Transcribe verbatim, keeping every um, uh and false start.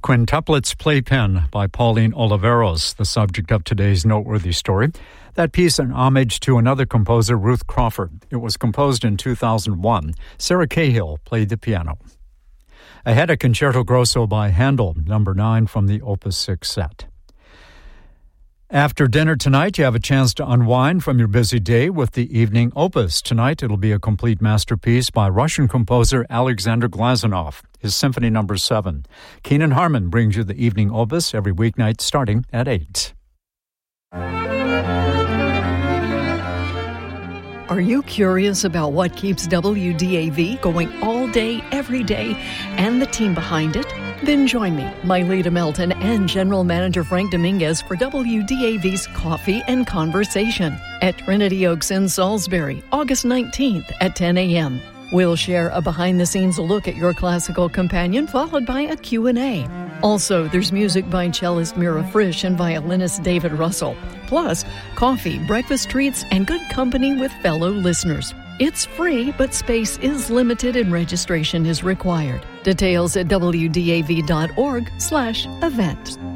Quintuplets Playpen by Pauline Oliveros, the subject of today's noteworthy story. That piece an homage to another composer, Ruth Crawford. It was composed in two thousand one. Sarah Cahill played the piano. Ahead, a Concerto Grosso by Handel, number nine from the Opus six set. After dinner tonight, you have a chance to unwind from your busy day with the evening opus. Tonight, it'll be a complete masterpiece by Russian composer Alexander Glazunov, his Symphony Number seven. Keenan Harmon brings you the evening opus every weeknight starting at eight. Are you curious about what keeps W D A V going all day, every day, and the team behind it? Then join me, Myleta Melton, and General Manager Frank Dominguez for W D A V's Coffee and Conversation at Trinity Oaks in Salisbury, August nineteenth at ten a.m. We'll share a behind-the-scenes look at your classical companion, followed by a Q and A. Also, there's music by cellist Mira Frisch and violinist David Russell. Plus, coffee, breakfast treats, and good company with fellow listeners. It's free, but space is limited and registration is required. Details at w d a v dot org slash event.